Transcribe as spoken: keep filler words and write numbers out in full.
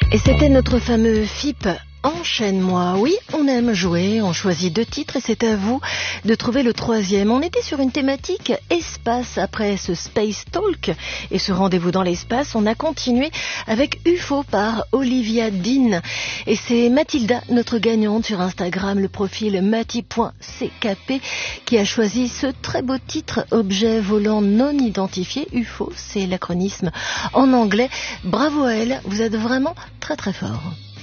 Et c'était notre fameux F I P. Enchaîne-moi. Oui, on aime jouer, on choisit deux titres et c'est à vous de trouver le troisième. On était sur une thématique espace après ce Space Talk et ce rendez-vous dans l'espace. On a continué avec U F O par Olivia Dean. Et c'est Mathilda, notre gagnante sur Instagram, le profil mati point c k p, qui a choisi ce très beau titre, objet volant non identifié. U F O, c'est l'acronyme en anglais. Bravo à elle, vous êtes vraiment très très fort.